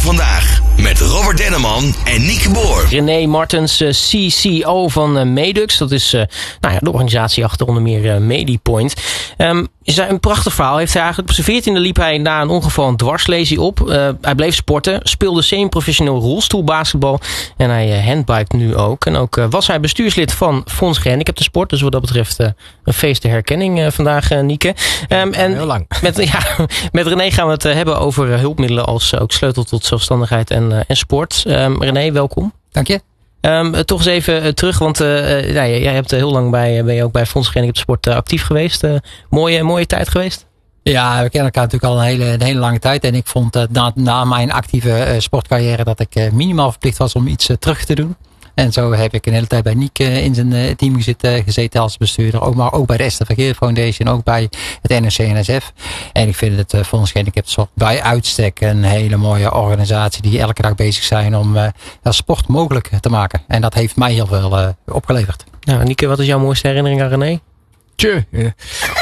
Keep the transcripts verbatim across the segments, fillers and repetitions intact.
Vandaag met Robert Denneman en Nieke Boer. René Martens, C C O van Medux. Dat is uh, nou ja, de organisatie achter onder meer uh, Medipoint. Um, is een prachtig verhaal. Heeft hij eigenlijk op zijn veertiende liep hij na een ongeval een dwarslesie op. Uh, hij bleef sporten, speelde semi-professioneel rolstoelbasketbal en hij uh, handbiked nu ook. En ook uh, was hij bestuurslid van Fonds Gehandicapten Sport. Dus wat dat betreft uh, een feest de herkenning uh, vandaag, uh, Nieke. Um, en heel lang. Met, ja, met René gaan we het uh, hebben over uh, hulpmiddelen als uh, ook sleutel tot zelfstandigheid en, uh, en sport. Um, René, welkom. Dank je. Um, toch eens even uh, terug, want uh, uh, ja, jij hebt uh, heel lang bij, uh, ben je ook bij Fonds Gehandicapten Sport uh, actief geweest. Uh, mooie, mooie tijd geweest? Ja, we kennen elkaar natuurlijk al een hele, een hele lange tijd. En ik vond uh, na, na mijn actieve uh, sportcarrière dat ik uh, minimaal verplicht was om iets uh, terug te doen. En zo heb ik een hele tijd bij Niek uh, in zijn uh, team gezeten, gezeten als bestuurder. Ook, maar ook bij de Esther Vergeer Foundation, ook bij het N R C N S F. En ik vind het uh, Fonds Gehandicapten Sport bij uitstek een hele mooie organisatie die elke dag bezig zijn om uh, sport mogelijk te maken. En dat heeft mij heel veel uh, opgeleverd. Nou, Nieke, wat is jouw mooiste herinnering aan René? Tje. Ja,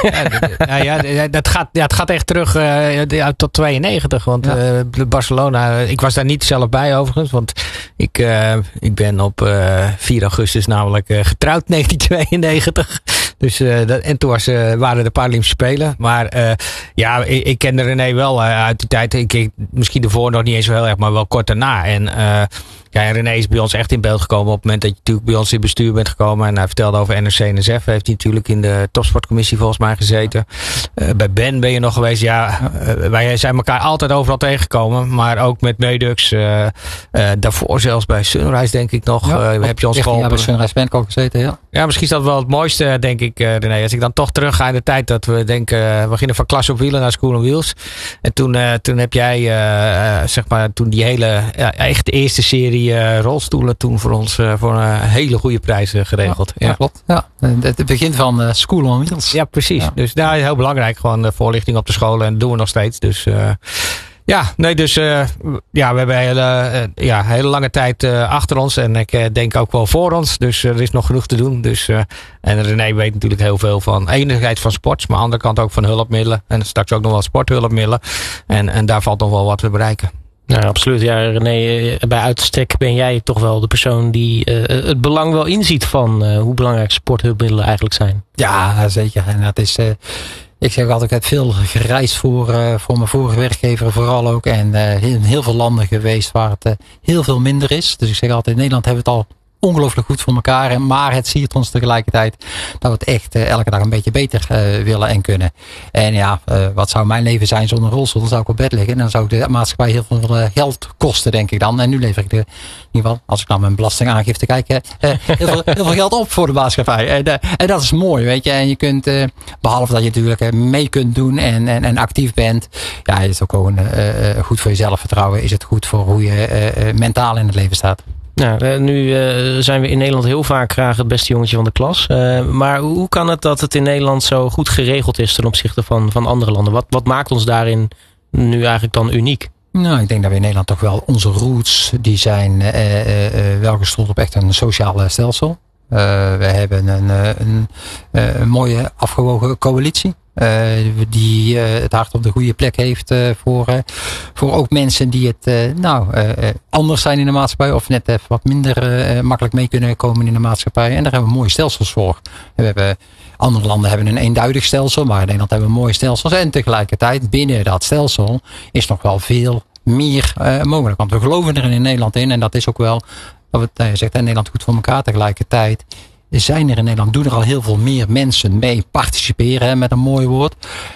nou ja, dat gaat, ja, het gaat echt terug uh, tot tweeënnegentig. Want ja. uh, Barcelona, ik was daar niet zelf bij overigens. Want ik, uh, ik ben op uh, vier augustus namelijk uh, getrouwd negentien tweeënnegentig. Dus, uh, dat, en toen was, uh, waren de Paralympische Spelen. Maar uh, ja, ik, ik kende René wel uh, uit die tijd. Ik, ik, misschien ervoor nog niet eens zo heel erg, maar wel kort daarna. En uh, ja, René is bij ons echt in beeld gekomen op het moment dat je natuurlijk bij ons in het bestuur bent gekomen. En hij vertelde over N R C N S F. Heeft hij natuurlijk in de topsportcommissie volgens mij gezeten. Uh, bij Ben ben je nog geweest. Ja, uh, wij zijn elkaar altijd overal tegengekomen. Maar ook met Medux. Uh, uh, daarvoor zelfs bij Sunrise denk ik nog. Ja, uh, heb je ons geholpen. Ja, bij Sunrise ben ik ook gezeten, ja. Ja, misschien is dat wel het mooiste, denk ik, uh, René. Als ik dan toch terug ga in de tijd dat we denken, uh, we gingen van klas op wielen naar School on Wheels. En toen, uh, toen heb jij, uh, zeg maar, toen die hele, ja, echt de eerste serie uh, rolstoelen toen voor ons uh, voor een hele goede prijs uh, geregeld. Ja, ja. Klopt. Ja. Het begin van uh, School on Wheels. Ja, precies. Ja. Dus daar is heel belangrijk, gewoon de voorlichting op de scholen. En dat doen we nog steeds. Dus uh, ja, nee, dus uh, ja, we hebben een hele, uh, ja, hele lange tijd uh, achter ons. En ik uh, denk ook wel voor ons. Dus uh, er is nog genoeg te doen. Dus, uh, en René weet natuurlijk heel veel van enerzijds van sport. Maar aan de andere kant ook van hulpmiddelen. En straks ook nog wel sporthulpmiddelen. En, en daar valt nog wel wat te bereiken. Nou, absoluut. Ja, René, bij uitstek ben jij toch wel de persoon die uh, het belang wel inziet van uh, hoe belangrijk sporthulpmiddelen eigenlijk zijn. Ja, zeker. En dat is, uh, ik zeg altijd, ik heb veel gereisd voor, uh, voor mijn vorige werkgever vooral ook. En uh, in heel veel landen geweest waar het uh, heel veel minder is. Dus ik zeg altijd, in Nederland hebben we het al ongelooflijk goed voor elkaar. Maar het siert ons tegelijkertijd dat we het echt uh, elke dag een beetje beter uh, willen en kunnen. En ja, uh, wat zou mijn leven zijn zonder rolstoel? Dan zou ik op bed liggen. En dan zou de maatschappij heel veel uh, geld kosten, denk ik dan. En nu lever ik de, in ieder geval, als ik naar mijn belastingaangifte kijk, uh, heel, veel, heel veel geld op voor de maatschappij. En, uh, en dat is mooi, weet je. En je kunt, uh, behalve dat je natuurlijk uh, mee kunt doen en, en, en actief bent. Ja, is het ook gewoon uh, uh, goed voor je zelfvertrouwen. Is het goed voor hoe je uh, uh, mentaal in het leven staat. Nou, nu uh, zijn we in Nederland heel vaak graag het beste jongetje van de klas. Uh, maar hoe kan het dat het in Nederland zo goed geregeld is ten opzichte van, van andere landen? Wat, wat maakt ons daarin nu eigenlijk dan uniek? Nou, ik denk dat we in Nederland toch wel onze roots, die zijn uh, uh, uh, wel gestoeld op echt een sociaal stelsel. Uh, we hebben een, een, een, een mooie afgewogen coalitie. Uh, die uh, het hart op de goede plek heeft uh, voor, uh, voor ook mensen die het uh, nou uh, anders zijn in de maatschappij. Of net even wat minder uh, makkelijk mee kunnen komen in de maatschappij. En daar hebben we mooie stelsels voor. We hebben, andere landen hebben een eenduidig stelsel. Maar in Nederland hebben we mooie stelsels. En tegelijkertijd binnen dat stelsel is nog wel veel meer uh, mogelijk. Want we geloven er in Nederland in. En dat is ook wel, wat we uh, zegt, in Nederland goed voor elkaar. Tegelijkertijd zijn er in Nederland, doen er al heel veel meer mensen mee participeren, hè, met een mooi woord.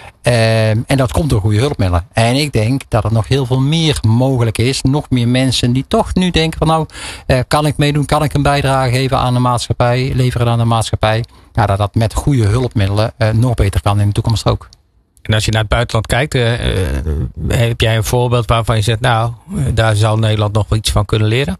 Uh, en dat komt door goede hulpmiddelen. En ik denk dat er nog heel veel meer mogelijk is. Nog meer mensen die toch nu denken van nou, uh, kan ik meedoen? Kan ik een bijdrage geven aan de maatschappij? Leveren aan de maatschappij? Ja, dat dat met goede hulpmiddelen uh, nog beter kan in de toekomst ook. En als je naar het buitenland kijkt, uh, uh, heb jij een voorbeeld waarvan je zegt, nou, uh, daar zou Nederland nog wel iets van kunnen leren?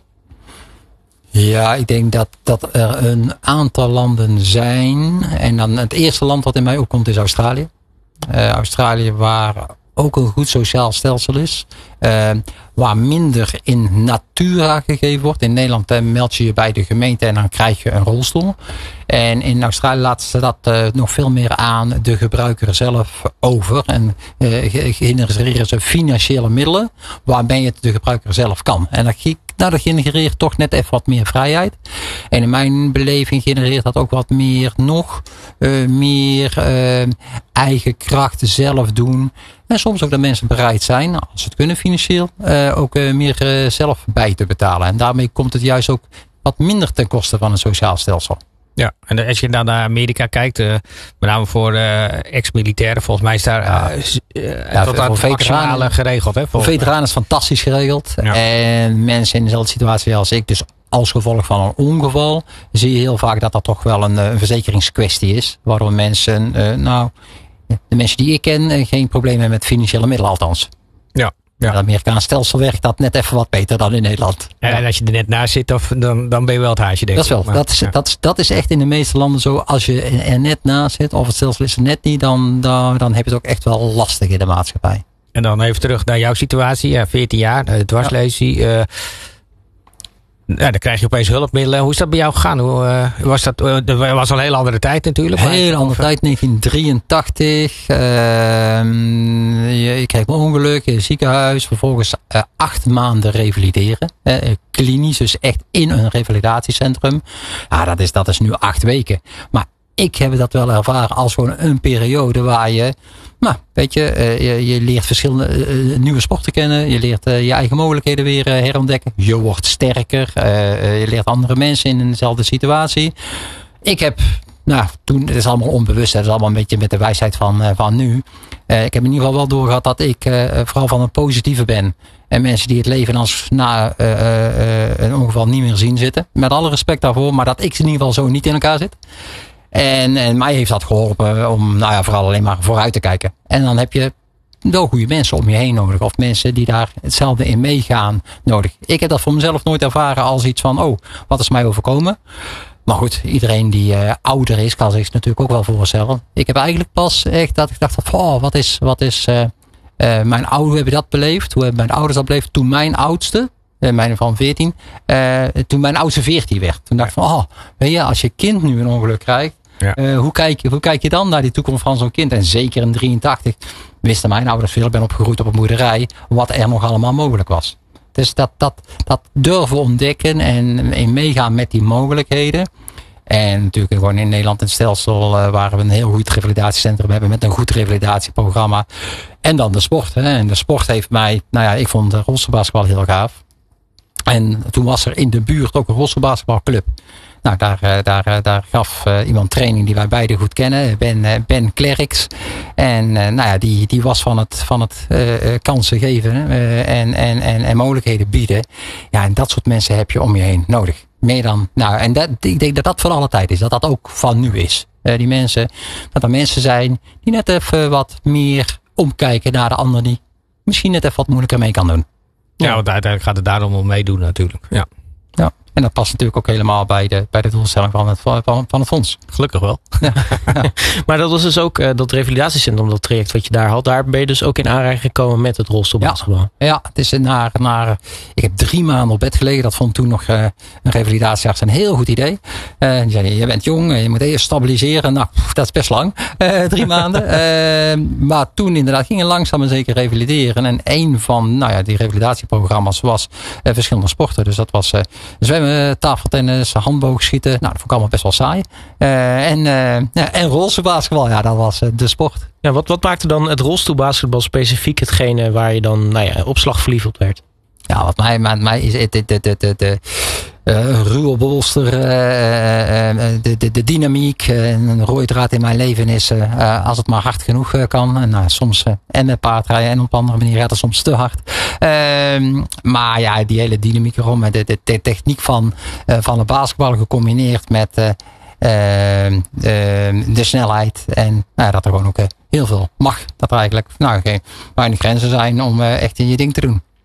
Ja, ik denk dat, dat er een aantal landen zijn. En dan het eerste land wat in mij opkomt is Australië. Uh, Australië waar ook een goed sociaal stelsel is. Uh, waar minder in natura gegeven wordt. In Nederland uh, meld je je bij de gemeente en dan krijg je een rolstoel. En in Australië laten ze dat uh, nog veel meer aan de gebruiker zelf over. En uh, genereren ze financiële middelen waarmee het de gebruiker zelf kan. En dat, nou, dat genereert toch net even wat meer vrijheid. En in mijn beleving genereert dat ook wat meer nog. Uh, meer uh, eigen kracht zelf doen. En soms ook dat mensen bereid zijn, als ze het kunnen financieel, uh, ook uh, meer uh, zelf bij te betalen. En daarmee komt het juist ook wat minder ten koste van een sociaal stelsel. Ja, en als je dan naar Amerika kijkt, uh, met name voor uh, ex-militairen, volgens mij is daar ja. uh, uh, ja, tot aan het maximale geregeld. Hè, voor veteranen is fantastisch geregeld. Ja. En mensen in dezelfde situatie als ik, dus als gevolg van een ongeval, zie je heel vaak dat dat toch wel een, een verzekeringskwestie is. Waardoor mensen, uh, nou, de mensen die ik ken, geen probleem hebben met financiële middelen althans. Ja. Ja. Het Amerikaans stelsel werkt dat net even wat beter dan in Nederland. Ja, en als je er net naast zit, of, dan, dan ben je wel het haasje, denk ik. Dat is wel. Maar, dat, is, ja. dat, is, dat is echt in de meeste landen zo. Als je er net naast zit, of het stelsel is er net niet, dan, dan, dan heb je het ook echt wel lastig in de maatschappij. En dan even terug naar jouw situatie. Ja, veertien jaar, dwarslesie. Ja. Uh, Ja, dan krijg je opeens hulpmiddelen. Hoe is dat bij jou gegaan? Hoe uh, was dat? Uh, dat was al een heel andere tijd natuurlijk. Een hele andere tijd, negentien drieëntachtig. Uh, je, je kreeg een ongeluk in het ziekenhuis. Vervolgens uh, acht maanden revalideren. Uh, klinisch, dus echt in een revalidatiecentrum. Ja, dat is, dat is nu acht weken. Maar ik heb dat wel ervaren als gewoon een periode waar je, nou, weet je, uh, je, je leert verschillende uh, nieuwe sporten kennen. Je leert uh, je eigen mogelijkheden weer uh, herontdekken. Je wordt sterker. Uh, uh, je leert andere mensen in dezelfde situatie. Ik heb, nou, toen, het is allemaal onbewust. Het is allemaal een beetje met de wijsheid van, uh, van nu. Uh, ik heb in ieder geval wel doorgehad dat ik uh, vooral van een positieve ben. En mensen die het leven als na uh, uh, een ongeval niet meer zien zitten. Met alle respect daarvoor. Maar dat ik in ieder geval zo niet in elkaar zit. En, en mij heeft dat geholpen om, nou ja, vooral alleen maar vooruit te kijken. En dan heb je wel goede mensen om je heen nodig. Of mensen die daar hetzelfde in meegaan nodig. Ik heb dat voor mezelf nooit ervaren als iets van, oh, wat is mij overkomen? Maar goed, iedereen die uh, ouder is, kan zich natuurlijk ook wel voorstellen. Ik heb eigenlijk pas echt dat ik dacht van, oh, wat is, wat is, uh, uh, mijn ouders hebben dat beleefd. Hoe hebben mijn ouders dat beleefd? Toen mijn oudste, uh, mijn van veertien, uh, toen mijn oudste veertien werd. Toen dacht ik van, oh, weet je, als je kind nu een ongeluk krijgt. Ja. Uh, hoe, kijk je, hoe kijk je dan naar die toekomst van zo'n kind? En zeker in drieëntachtig wisten mijn ouders veel. Ik ben opgegroeid op een boerderij. Wat er nog allemaal mogelijk was. Dus dat, dat, dat durven ontdekken en in meegaan met die mogelijkheden. En natuurlijk gewoon in Nederland een stelsel uh, waar we een heel goed revalidatiecentrum hebben. Met een goed revalidatieprogramma. En dan de sport. Hè. En de sport heeft mij, nou ja, ik vond de rolstoelbasketbal heel gaaf. En toen was er in de buurt ook een rolstoelbasketbalclub. Nou, daar, daar, daar gaf uh, iemand training die wij beiden goed kennen. Ben, uh, Ben Klerks. En uh, nou ja, die, die was van het, van het uh, kansen geven uh, en, en, en, en mogelijkheden bieden. Ja, en dat soort mensen heb je om je heen nodig. Meer dan, nou, en dat, ik denk dat dat van alle tijd is. Dat dat ook van nu is. Uh, die mensen, dat er mensen zijn die net even wat meer omkijken naar de ander die misschien net even wat moeilijker mee kan doen. Ja, ja, want uiteindelijk gaat het daarom om meedoen natuurlijk. Ja. Ja. En dat past natuurlijk ook helemaal bij de, bij de doelstelling van het, van, van het fonds. Gelukkig wel. Ja. Ja. Maar dat was dus ook uh, dat revalidatiecentrum, dat traject wat je daar had. Daar ben je dus ook in aanraking gekomen met het rolstoelbasketbal. Ja, ja, het is naar, naar, ik heb drie maanden op bed gelegen. Dat vond toen nog uh, een revalidatiearts een heel goed idee. Uh, die zei, je bent jong, je moet eerst stabiliseren. Nou, dat is best lang. Uh, drie maanden. Uh, maar toen inderdaad gingen langzaam en zeker revalideren. En een van nou ja, die revalidatieprogramma's was uh, verschillende sporten. Dus dat was uh, zwemmen, tafeltennis, handboogschieten. Nou, dat vond ik allemaal best wel saai. Uh, en, uh, ja, en rolstoelbasketbal, ja, dat was uh, de sport. Ja, wat, wat maakte dan het rolstoelbasketbal specifiek hetgene waar je dan nou ja, op slag verliefd op werd? Ja, wat mij, mij, mij is de, de, de, de, de uh, ruwe bolster, uh, uh, de, de, de dynamiek. Uh, een rode draad in mijn leven is uh, als het maar hard genoeg uh, kan. En nou, soms uh, en met paardrijden en op andere manier gaat het soms te hard. Uh, maar ja, die hele dynamiek erom, de, de, de techniek van, uh, van de basketbal gecombineerd met uh, uh, uh, de snelheid. En nou, dat er gewoon ook uh, heel veel mag. Dat er eigenlijk nou, geen weinig grenzen zijn om uh, echt in je ding te doen.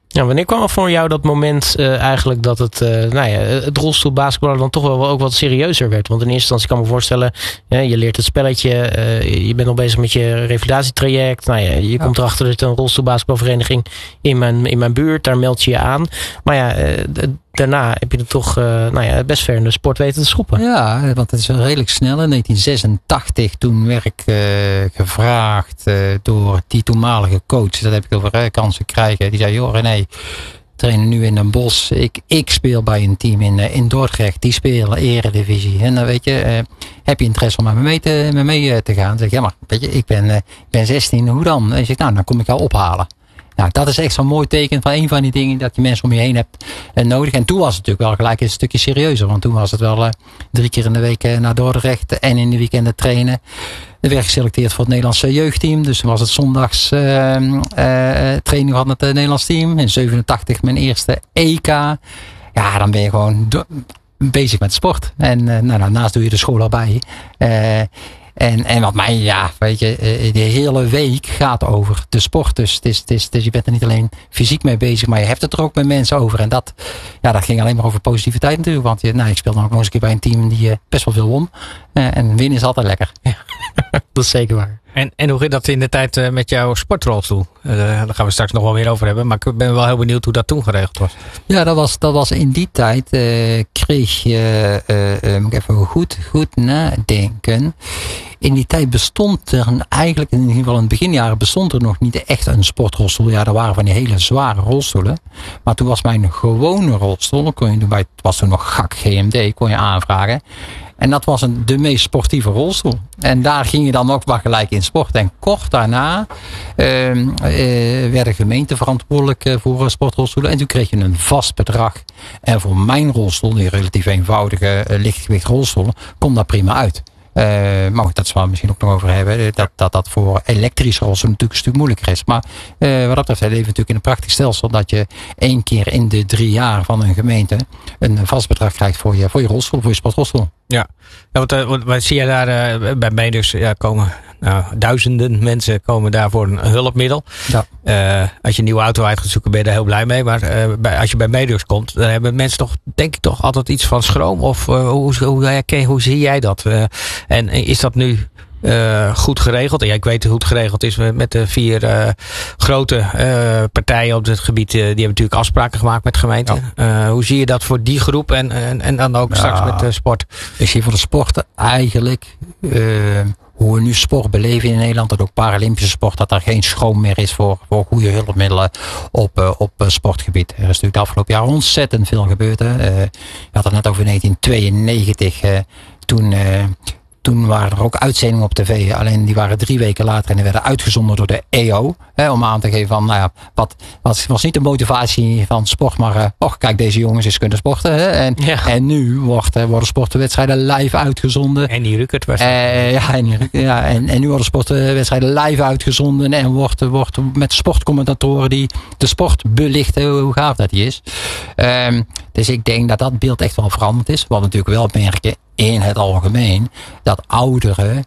Ja, wanneer kwam er voor jou dat moment uh, eigenlijk dat het, uh, nou ja, het rolstoelbasketballen dan toch wel ook wat serieuzer werd? Want in eerste instantie kan ik me voorstellen, ja, je leert het spelletje, uh, je bent nog bezig met je revalidatietraject. Nou ja, je ja. komt erachter dat er een rolstoelbasketbalvereniging in mijn, in mijn buurt, daar meld je je aan. Maar ja, uh, d- daarna heb je het toch uh, nou ja, best ver in de sport weten te schoppen. Ja, want het is redelijk snel. In negentien zesentachtig, toen werd ik uh, gevraagd uh, door die toenmalige coach, dat heb ik over uh, kansen krijgen. Die zei, joh René, trainen nu in Den Bosch. Ik, ik speel bij een team in, uh, in Dordrecht. Die spelen eredivisie. En dan weet je, uh, heb je interesse om met me mee te, met mee te gaan? Dan zeg ik, ja maar, weet je, ik ben, uh, ben zestien, hoe dan? En je zegt, nou, dan kom ik jou ophalen. Nou, dat is echt zo'n mooi teken van een van die dingen dat je mensen om je heen hebt uh, nodig. En toen was het natuurlijk wel gelijk een stukje serieuzer. Want toen was het wel uh, drie keer in de week uh, naar Dordrecht en in de weekenden trainen. Er werd geselecteerd voor het Nederlandse jeugdteam. Dus toen was het zondags uh, uh, training van het uh, Nederlands team. In zevenentachtig mijn eerste E K. Ja, dan ben je gewoon do- bezig met sport. En uh, nou, daarnaast doe je de school erbij. Uh, En, en wat mij, ja, weet je, de hele week gaat over de sport. Dus, het is, het is, dus je bent er niet alleen fysiek mee bezig, maar je hebt het er ook met mensen over. En dat, ja, dat ging alleen maar over positiviteit natuurlijk. Want je, nou, ik speel dan ook nog eens een keer bij een team die uh, best wel veel won. Uh, en winnen is altijd lekker. Ja, dat is zeker waar. En, en hoe ging dat in de tijd uh, met jouw sportrolstoel? Uh, daar gaan we straks nog wel weer over hebben. Maar ik ben wel heel benieuwd hoe dat toen geregeld was. Ja, dat was, dat was in die tijd. Uh, kreeg je, uh, uh, moet ik even goed, goed nadenken. In die tijd bestond er een, eigenlijk in ieder geval in het beginjaren bestond er nog niet echt een sportrolstoel. Ja, er waren van die hele zware rolstoelen. Maar toen was mijn gewone rolstoel, kon je doen bij, het was toen nog G A C G M D, kon je aanvragen. En dat was een, de meest sportieve rolstoel. En daar ging je dan ook maar gelijk in sport. En kort daarna uh, uh, werd de gemeente verantwoordelijk uh, voor sportrolstoelen. En toen kreeg je een vast bedrag. En voor mijn rolstoel, die relatief eenvoudige uh, lichtgewicht rolstoel, komt dat prima uit. Uh, maar goed, dat zullen we misschien ook nog over hebben. Dat dat, dat voor elektrische rolstoel natuurlijk een stuk moeilijker is. Maar uh, wat dat betreft, we leven natuurlijk in een prachtig stelsel dat je één keer in de drie jaar van een gemeente een vast bedrag krijgt voor je, voor je rolstoel, voor je sportrolstoel. Ja, ja want, uh, wat zie je daar uh, bij mij dus ja, komen nou, duizenden mensen komen daar voor een hulpmiddel. Ja. Uh, als je een nieuwe auto uit gaat zoeken ben je daar heel blij mee. Maar uh, bij, als je bij Medux komt, dan hebben mensen toch denk ik toch altijd iets van schroom. Of uh, hoe, hoe, hoe, hoe zie jij dat? Uh, en is dat nu Uh, goed geregeld? Ja, ik weet hoe het geregeld is met de vier uh, grote uh, partijen op het gebied. Uh, die hebben natuurlijk afspraken gemaakt met gemeenten. Ja. Uh, hoe zie je dat voor die groep en, en, en dan ook ja, straks met de sport? Ik zie voor de sporten eigenlijk uh, hoe we nu sport beleven in Nederland. Dat ook Paralympische sport, dat er geen schroom meer is voor, voor goede hulpmiddelen op, uh, op uh, sportgebied. Er is natuurlijk de afgelopen jaar ontzettend veel gebeurd. Hè. Uh, je had het net over negentien tweeënnegentig. Uh, toen... Uh, Toen waren er ook uitzendingen op tv. Alleen die waren drie weken later en die werden uitgezonden door de E O. Hè, om aan te geven van, nou ja, wat, wat was niet de motivatie van sport. Maar, uh, och, kijk, deze jongens eens kunnen sporten. Hè, en, ja. en nu wordt, uh, worden sportwedstrijden live uitgezonden. En die Rukert was uh, ja, en, ja en, en nu worden sportwedstrijden live uitgezonden. En wordt, wordt met sportcommentatoren die de sport belichten. Hoe gaaf dat die is. Um, dus ik denk dat dat beeld echt wel veranderd is. Wat natuurlijk wel merken in het algemeen, dat ouderen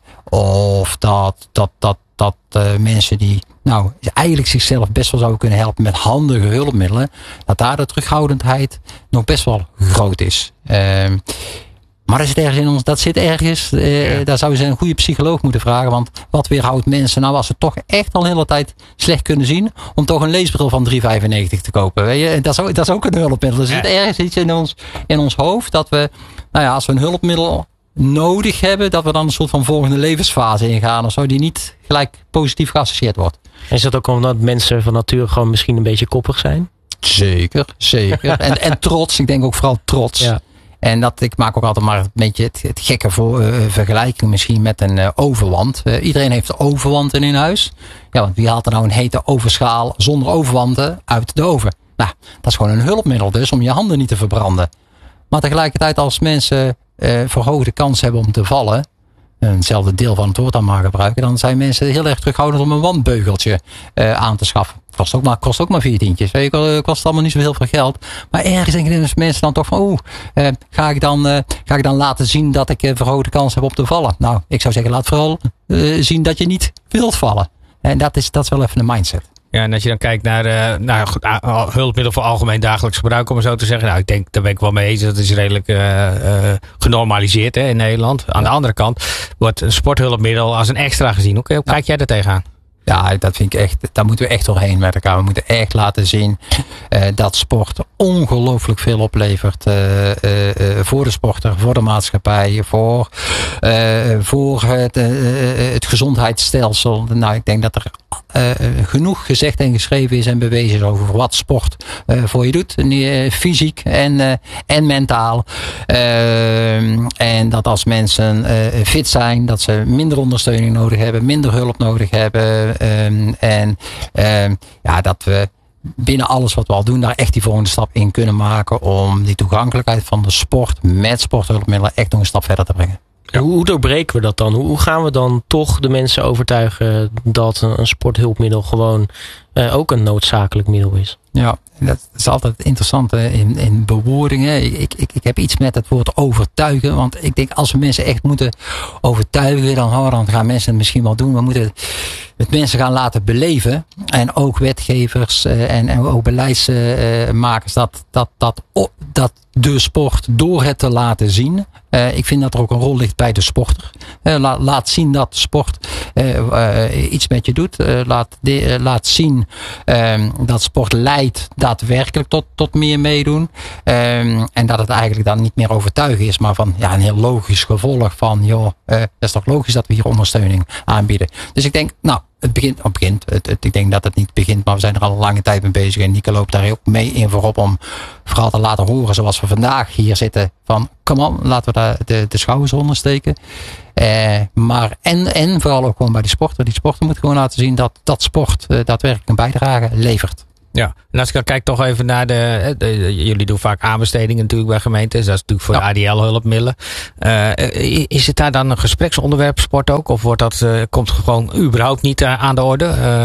of dat, dat, dat, dat uh, mensen die nou eigenlijk zichzelf best wel zouden kunnen helpen met handige hulpmiddelen, dat daar de terughoudendheid nog best wel groot is. Uh, maar dat zit ergens in ons, dat zit ergens, uh, ja. Daar zou je een goede psycholoog moeten vragen, want wat weerhoudt mensen nou als ze toch echt al een hele tijd slecht kunnen zien, om toch een leesbril van drie vijfennegentig te kopen. Weet je? Dat, is ook, dat is ook een hulpmiddel. Er zit ja. ergens iets in ons, in ons hoofd dat we, nou ja, als we een hulpmiddel nodig hebben, dat we dan een soort van volgende levensfase ingaan of zo, die niet gelijk positief geassocieerd wordt. Is dat ook omdat mensen van nature gewoon misschien een beetje koppig zijn? Zeker, zeker. en, en trots, ik denk ook vooral trots. Ja. En dat, ik maak ook altijd maar een beetje het, het gekke voor, uh, vergelijking misschien met een uh, overwand. Uh, iedereen heeft overwanten in huis. Ja, want wie haalt er nou een hete ovenschaal zonder overwanten uit de oven? Nou, dat is gewoon een hulpmiddel dus om je handen niet te verbranden. Maar tegelijkertijd als mensen uh, verhoogde kans hebben om te vallen, eenzelfde deel van het woord dan maar gebruiken, dan zijn mensen heel erg terughoudend om een wandbeugeltje uh, aan te schaffen. Kost ook maar, kost ook maar vier tientjes. Weet je, kost allemaal niet zo heel veel geld. Maar ergens denken mensen dan toch van, oeh, uh, ga ik dan, uh, ga ik dan laten zien dat ik een verhoogde kans heb om te vallen? Nou, ik zou zeggen, laat vooral uh, zien dat je niet wilt vallen. En dat is, dat is wel even een mindset. Ja, en als je dan kijkt naar, uh, naar uh, hulpmiddel voor algemeen dagelijks gebruik, om het zo te zeggen. Nou, ik denk, daar ben ik wel mee eens. Dat is redelijk uh, uh, genormaliseerd hè, in Nederland. Aan ja. de andere kant wordt een sporthulpmiddel als een extra gezien. Hoe, hoe ja. kijk jij daar tegenaan? Ja, dat vind ik echt, daar moeten we echt doorheen met elkaar. We moeten echt laten zien uh, dat sport ongelooflijk veel oplevert uh, uh, uh, voor de sporter, voor de maatschappij, voor, uh, voor het, uh, het gezondheidsstelsel. Nou, ik denk dat er uh, genoeg gezegd en geschreven is en bewezen is over wat sport uh, voor je doet. Uh, fysiek en, uh, en mentaal. Uh, en dat als mensen uh, fit zijn, dat ze minder ondersteuning nodig hebben, minder hulp nodig hebben. Um, en um, ja, dat we binnen alles wat we al doen, daar echt die volgende stap in kunnen maken om die toegankelijkheid van de sport met sporthulpmiddelen echt nog een stap verder te brengen. Ja. Hoe, hoe doorbreken we dat dan? Hoe, hoe gaan we dan toch de mensen overtuigen dat een, een sporthulpmiddel gewoon uh, ook een noodzakelijk middel is? Ja, dat is altijd interessant in, in bewoordingen. Ik, ik, ik heb iets met het woord overtuigen. Want ik denk als we mensen echt moeten overtuigen, dan, oh, dan gaan mensen het misschien wel doen. We moeten het mensen gaan laten beleven. En ook wetgevers en, en ook beleidsmakers. Dat, dat, dat, dat de sport door het te laten zien. Uh, ik vind dat er ook een rol ligt bij de sporter. Uh, la, laat zien dat sport uh, uh, iets met je doet. Uh, laat, de, uh, laat zien uh, dat sport leidt daadwerkelijk tot, tot meer meedoen. Uh, en dat het eigenlijk dan niet meer overtuigen is. Maar van ja, een heel logisch gevolg van joh, uh, dat is toch logisch dat we hier ondersteuning aanbieden. Dus ik denk, nou, het begint, het begint het, het, ik denk dat het niet begint, maar we zijn er al een lange tijd mee bezig. En Nieke loopt daar ook mee in voorop om vooral te laten horen zoals we vandaag hier zitten. Van, come on, laten we de, de, de schouders ondersteken. Uh, maar en, en vooral ook gewoon bij die sporten. Die sporten moeten gewoon laten zien dat, dat sport uh, daadwerkelijk een bijdrage levert. Ja, en als ik dan kijk toch even naar de, de, de jullie doen vaak aanbestedingen natuurlijk bij gemeentes. Dat is natuurlijk voor ja. de A D L-hulpmiddelen. Uh, is het daar dan een gespreksonderwerp sport ook? Of wordt dat, uh, komt gewoon überhaupt niet uh, aan de orde? Uh,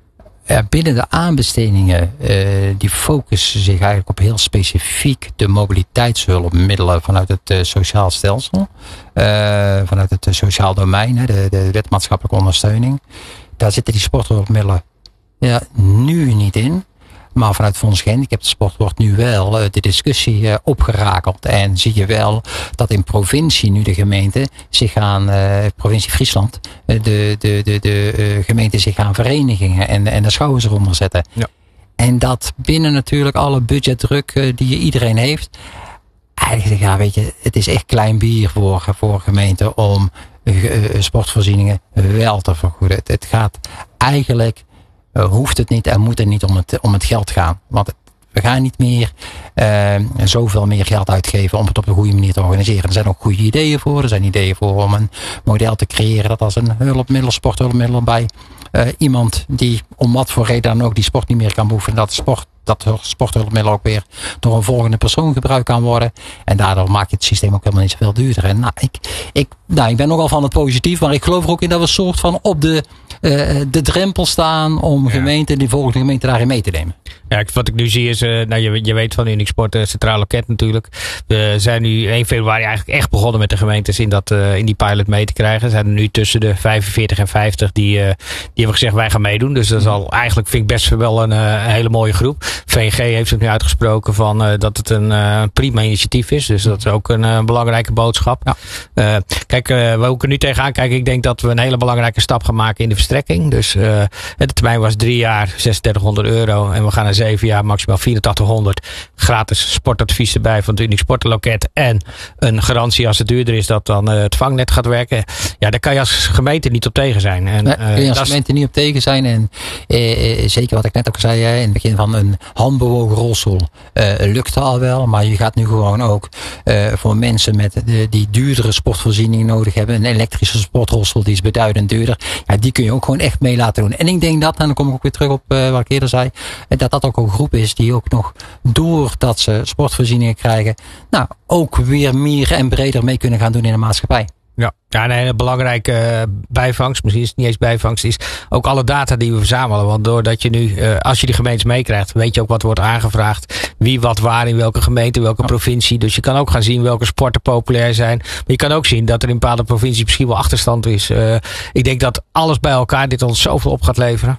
Ja, binnen de aanbestedingen, uh, die focussen zich eigenlijk op heel specifiek de mobiliteitshulpmiddelen vanuit het uh, sociaal stelsel. Uh, vanuit het uh, sociaal domein, hè, de, de wet maatschappelijke ondersteuning. Daar zitten die sporthulpmiddelen ja, nu niet in. Maar vanuit Fonds Gehandicapten Sport wordt nu wel uh, de discussie uh, opgerakeld. En zie je wel dat in provincie nu de gemeenten zich gaan, uh, provincie Friesland, uh, de, de, de, de uh, gemeenten zich gaan verenigen en, en de schouders eronder zetten. Ja. En dat binnen natuurlijk alle budgetdruk uh, die iedereen heeft. Eigenlijk, ja, weet je, het is echt klein bier voor, voor gemeenten om uh, sportvoorzieningen wel te vergoeden. Het, het gaat eigenlijk... Uh, hoeft het niet en moet het niet om het, om het geld gaan. Want we gaan niet meer uh, zoveel meer geld uitgeven om het op de goede manier te organiseren. Er zijn ook goede ideeën voor. Er zijn ideeën voor om een model te creëren dat als een hulpmiddel, sporthulpmiddel bij uh, iemand die om wat voor reden dan ook die sport niet meer kan beoefenen, dat sport dat sporthulpmiddel ook weer door een volgende persoon gebruikt kan worden. En daardoor maak je het systeem ook helemaal niet zoveel duurder. En nou, ik, ik, nou, ik ben nogal van het positief, maar ik geloof er ook in dat we een soort van op de, uh, de drempel staan om ja. gemeenten, die volgende gemeente daarin mee te nemen. Ja, wat ik nu zie is, uh, nou, je, je weet van Unisport, uh, Centraal Loket natuurlijk. We zijn nu één februari eigenlijk echt begonnen met de gemeentes in, dat, uh, in die pilot mee te krijgen. Er zijn er nu tussen de vijfenveertig en vijftig die, uh, die hebben gezegd wij gaan meedoen. Dus dat is al eigenlijk, vind ik best wel een, uh, een hele mooie groep. V N G heeft zich nu uitgesproken van uh, dat het een uh, prima initiatief is. Dus dat is ook een uh, belangrijke boodschap. Ja. Uh, kijk, uh, waar ik er nu tegenaan kijk, ik denk dat we een hele belangrijke stap gaan maken in de verstrekking. Dus uh, de termijn was drie jaar, zesentdertighonderd euro. En we gaan naar zeven jaar, maximaal vierentachtighonderd. Gratis sportadvies erbij van het Unisportenloket. En een garantie als het duurder is dat dan uh, het vangnet gaat werken. Ja, daar kan je als gemeente niet op tegen zijn. En, nee, kun je als gemeente niet op tegen zijn. En uh, zeker wat ik net ook zei, hè, in het begin van een handbewogen rolstoel uh, lukt al wel. Maar je gaat nu gewoon ook uh, voor mensen met de, die duurdere sportvoorzieningen nodig hebben. Een elektrische sportrolstoel die is beduidend duurder. Ja, die kun je ook gewoon echt mee laten doen. En ik denk dat, en dan kom ik ook weer terug op uh, wat ik eerder zei, dat dat ook een groep is die ook nog doordat ze sportvoorzieningen krijgen, nou ook weer meer en breder mee kunnen gaan doen in de maatschappij. Ja, ja, een hele belangrijke bijvangst, misschien is het niet eens bijvangst, is ook alle data die we verzamelen. Want doordat je nu, als je die gemeentes meekrijgt, weet je ook wat wordt aangevraagd. Wie wat waar, in welke gemeente, welke ja. provincie. Dus je kan ook gaan zien welke sporten populair zijn. Maar je kan ook zien dat er in bepaalde provincies misschien wel achterstand is. Uh, ik denk dat alles bij elkaar dit ons zoveel op gaat leveren.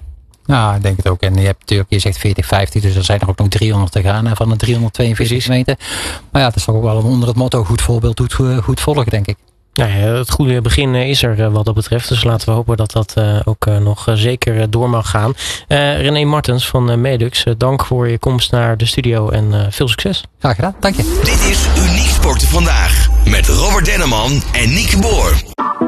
Nou, ik denk het ook. En je hebt natuurlijk, je zegt veertig, vijftig, dus er zijn er ook nog driehonderd te gaan hè, van de driehonderdtweeënveertig kilometer. Maar ja, het is toch ook wel onder het motto goed voorbeeld doet goed volgen, denk ik. Nou ja, het goede begin is er wat dat betreft. Dus laten we hopen dat dat uh, ook uh, nog zeker door mag gaan. Uh, René Martens van uh, Medux, uh, dank voor je komst naar de studio en uh, veel succes. Graag gedaan, dank je. Dit is Uniek Sporten Vandaag met Robert Denneman en Nieke Boer.